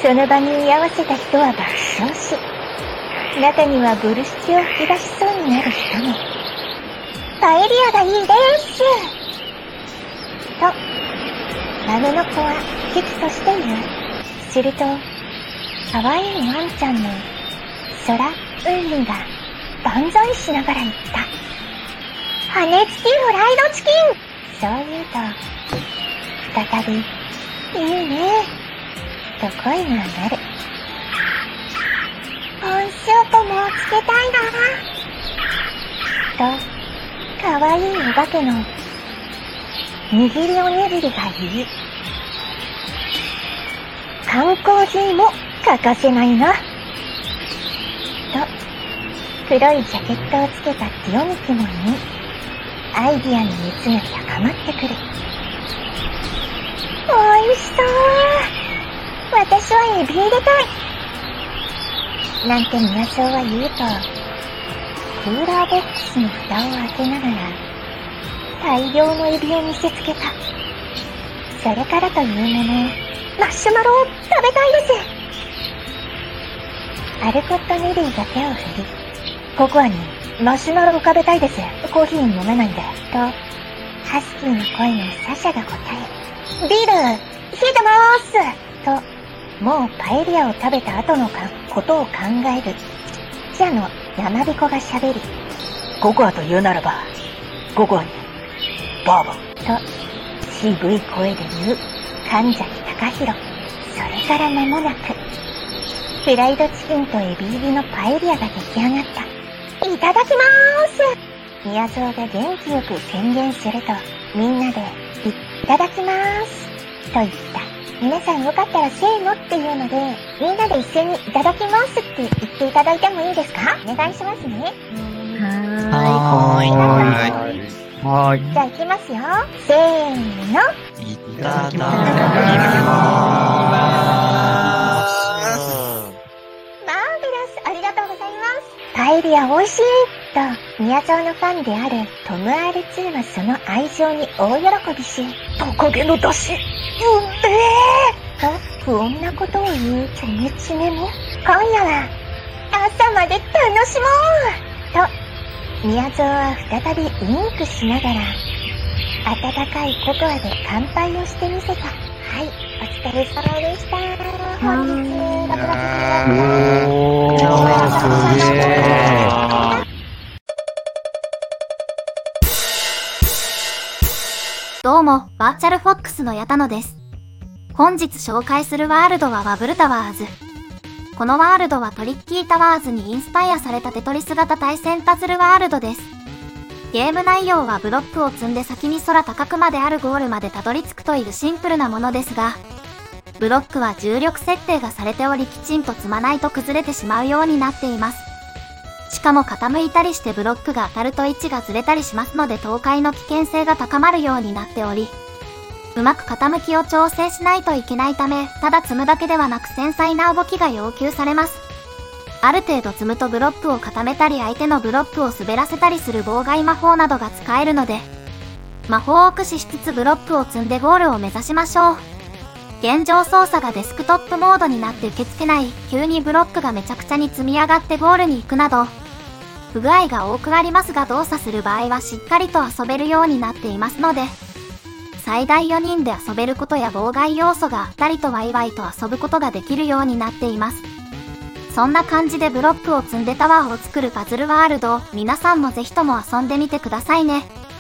その場に居合わせた人は爆笑し、中にはボルシチを吹き出しそうになる人も。パエリアがいいですと、孫の子は喜々としている。すると、可愛いワンちゃんのソラ・ウンリンが万歳しながら言った。羽根付きフライドチキン。そう言うと、再び、いいねと声が鳴る。ポンショートもつけたいなと、可愛いお化けの握りおにぎりが言う。缶コーヒーも欠かせないなと、黒いジャケットをつけたティオミキも言い、アイディアの熱が高まってくる。おいしそう。私はエビ入れたい。なんて宮荘は言うと、クーラーボックスの蓋を開けながら、大量のエビを見せつけた。それからというもの、マシュマロを食べたいです。アルコット・ネリーが手を振り、ココアにマシュマロを食べたいです。コーヒー飲めないんで。と、ハスキーの声のサシャが答え、ビール、冷えてまーすと、もうパエリアを食べた後のことを考える、ちっちゃの山彦が喋り、ココアと言うならば、ココアに、バーボンと、渋い声で言う、神崎隆弘。それから間もなく、フライドチキンとエビ入りのパエリアが出来上がった。いただきまーす。宮蔵が元気よく宣言すると、みんなで、いただきまーす。と言った。皆さんよかったらせーのっていうので、みんなで一斉にいただきますって言っていただいてもいいですか？お願いしますね。 はい。 じゃあ行きますよ。せーの。 いただきます。 マーベラス、ありがとうございます。パエリア美味しいと、宮沢のファンであるトム R2 はその愛情に大喜びし、トカゲの出汁、と不穏なことを言うチョメチメも、今夜は朝まで楽しもうと、宮沢は再びウインクしながら、温かいココアで乾杯をしてみせた。はい、お疲れ様でした。本日、6月14日。 どうも、バーチャルフォックスの矢田野です。本日紹介するワールドはバブルタワーズ。このワールドはトリッキータワーズにインスパイアされたテトリス型対戦パズルワールドです。ゲーム内容はブロックを積んで先に空高くまであるゴールまでたどり着くというシンプルなものですが、ブロックは重力設定がされておりきちんと積まないと崩れてしまうようになっています。しかも傾いたりしてブロックが当たると位置がずれたりしますので倒壊の危険性が高まるようになっており、うまく傾きを調整しないといけないため、ただ積むだけではなく繊細な動きが要求されます。ある程度積むとブロックを固めたり相手のブロックを滑らせたりする妨害魔法などが使えるので、魔法を駆使しつつブロックを積んでゴールを目指しましょう。現状操作がデスクトップモードになって受け付けない、急にブロックがめちゃくちゃに積み上がってゴールに行くなど、不具合が多くありますが動作する場合はしっかりと遊べるようになっていますので、最大4人で遊べることや妨害要素があったりとワイワイと遊ぶことができるようになっています。そんな感じでブロックを積んでタワーを作るパズルワールドを皆さんもぜひとも遊んでみてくださいね。